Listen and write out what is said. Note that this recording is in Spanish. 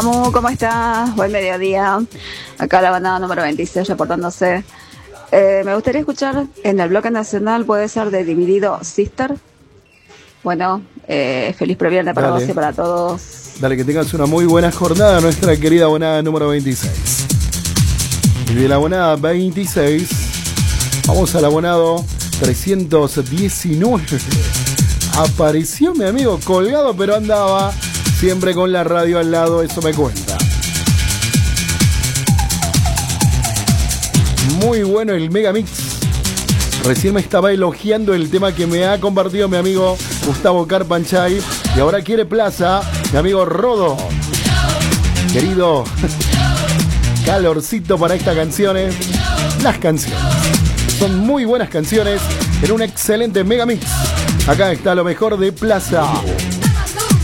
¿Cómo estás? Buen mediodía. Acá la bandada número 26 reportándose. Me gustaría escuchar en el bloque nacional, puede ser de Dividido Sister. Bueno, feliz previernes para vos y para todos. Dale, que tengas una muy buena jornada, nuestra querida abonada número 26. Y de la abonada 26, vamos al abonado 319. Apareció mi amigo colgado, pero andaba siempre con la radio al lado, eso me cuenta. Muy bueno el Megamix. Recién me estaba elogiando el tema que me ha compartido mi amigo Gustavo Carpanchay. Y ahora quiere plaza, mi amigo Rodo. Querido, calorcito para estas canciones. Las canciones son muy buenas canciones en un excelente Megamix. Acá está lo mejor de Plaza.